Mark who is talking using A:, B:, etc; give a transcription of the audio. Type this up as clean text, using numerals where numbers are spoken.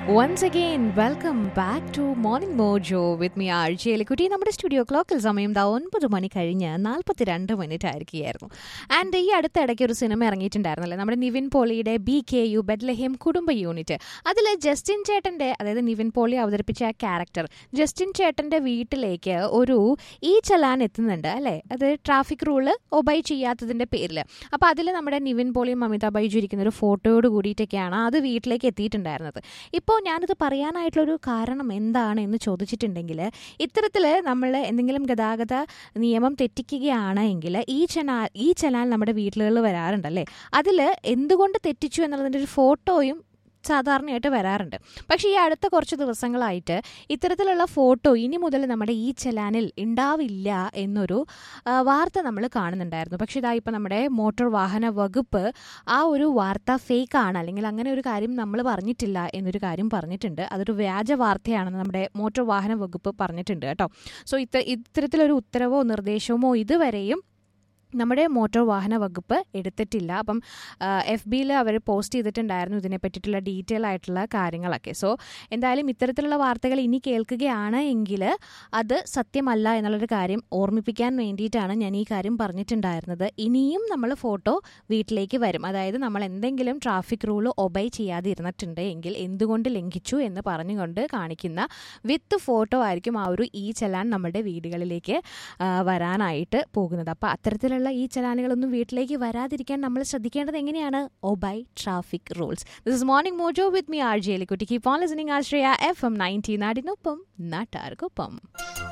A: Once again, welcome back to Morning Mojo with me RJ Elikutti. നമ്മുടെ studio ക്ലോക്കിൽ സമയം 9 മണി കഴിഞ്ഞ് 42 ആയിരിക്കുകയായിരുന്നു. ആൻഡ് ഈ അടുത്തിടയ്ക്ക് ഒരു സിനിമ ഇറങ്ങിയിട്ടുണ്ടായിരുന്നല്ലേ, നമ്മുടെ നിവിൻ പോളിയുടെ BKU ബെത്ലഹേം കുടുംബ യൂണിറ്റ്. അതിൽ ജസ്റ്റിൻ ചേട്ടൻ്റെ, അതായത് നിവിൻ പോളി അവതരിപ്പിച്ച ആ ക്യാരക്ടർ ജസ്റ്റിൻ ചേട്ടൻ്റെ വീട്ടിലേക്ക് ഒരു ഈ ചലാൻ എത്തുന്നുണ്ട് അല്ലേ, അത് ട്രാഫിക് റൂള് ഒബൈ ചെയ്യാത്തതിൻ്റെ പേരിൽ. അപ്പോൾ അതിൽ നമ്മുടെ നിവിൻ പോളിയും മമിത ബൈജു ഇരിക്കുന്ന ഒരു ഫോട്ടോയോട് കൂടിയിട്ടൊക്കെയാണ് അത് വീട്ടിലേക്ക് എത്തിയിട്ടുണ്ടായിരുന്നത്. ഇപ്പോൾ ഞാനിത് പറയാനായിട്ടുള്ളൊരു കാരണം എന്താണ് എന്ന് ചോദിച്ചിട്ടുണ്ടെങ്കിൽ, ഇത്തരത്തിൽ നമ്മൾ എന്തെങ്കിലും ഗതാഗത നിയമം തെറ്റിക്കുകയാണ് എങ്കിൽ ഈ ചലാൻ നമ്മുടെ വീടുകളിൽ വരാറുണ്ടല്ലേ, അതിൽ എന്തുകൊണ്ട് തെറ്റിച്ചു എന്നുള്ളതിൻ്റെ ഒരു ഫോട്ടോയും സാധാരണയായിട്ട് വരാറുണ്ട്. പക്ഷേ ഈ അടുത്ത കുറച്ച് ദിവസങ്ങളായിട്ട് ഇത്തരത്തിലുള്ള ഫോട്ടോ ഇനി മുതൽ നമ്മുടെ ഈ ചലാനിൽ ഉണ്ടാവില്ല എന്നൊരു വാർത്ത നമ്മൾ കാണുന്നുണ്ടായിരുന്നു. പക്ഷേ ഇതാ ഇപ്പോൾ നമ്മുടെ മോട്ടോർ വാഹന വകുപ്പ് ആ ഒരു വാർത്ത ഫേക്കാണ്, അല്ലെങ്കിൽ അങ്ങനെ ഒരു കാര്യം നമ്മൾ പറഞ്ഞിട്ടില്ല എന്നൊരു കാര്യം പറഞ്ഞിട്ടുണ്ട്. അതൊരു വ്യാജ വാർത്തയാണെന്ന് നമ്മുടെ മോട്ടോർ വാഹന വകുപ്പ് പറഞ്ഞിട്ടുണ്ട് കേട്ടോ. സോ ഇത്തരത്തിലൊരു ഉത്തരവോ നിർദ്ദേശമോ ഇതുവരെയും നമ്മുടെ മോട്ടോർ വാഹന വകുപ്പ് എടുത്തിട്ടില്ല. അപ്പം FBയിൽ അവർ പോസ്റ്റ് ചെയ്തിട്ടുണ്ടായിരുന്നു ഇതിനെ പറ്റിയിട്ടുള്ള ഡീറ്റെയിൽ ആയിട്ടുള്ള കാര്യങ്ങളൊക്കെ. സോ എന്തായാലും ഇത്തരത്തിലുള്ള വാർത്തകൾ ഇനി കേൾക്കുകയാണ് എങ്കിൽ അത് സത്യമല്ല എന്നുള്ളൊരു കാര്യം ഓർമ്മിപ്പിക്കാൻ വേണ്ടിയിട്ടാണ് ഞാൻ ഈ കാര്യം പറഞ്ഞിട്ടുണ്ടായിരുന്നത്. ഇനിയും നമ്മൾ ഫോട്ടോ വീട്ടിലേക്ക് വരും, അതായത് നമ്മൾ എന്തെങ്കിലും ട്രാഫിക് റൂള് ഒബൈ ചെയ്യാതെ ഇരുന്നിട്ടുണ്ട് എങ്കിൽ എന്തുകൊണ്ട് ലംഘിച്ചു എന്ന് പറഞ്ഞുകൊണ്ട് കാണിക്കുന്ന വിത്ത് ഫോട്ടോ ആയിരിക്കും ആ ഒരു ഈ ചലാൻ നമ്മുടെ വീടുകളിലേക്ക് വരാനായിട്ട് പോകുന്നത്. അപ്പോൾ അത്തരത്തിലുള്ള ഈ ചലാനുകളൊന്നും വീട്ടിലേക്ക് വരാതിരിക്കാൻ നമ്മൾ ശ്രദ്ധിക്കേണ്ടത് എങ്ങനെയാണ്? Obey traffic rules. This is morning mojo with me RJ Elikutti. Keep on listening Ashraya FM 90 നാടിനൊപ്പം നാട്ടാർക്കൊപ്പം.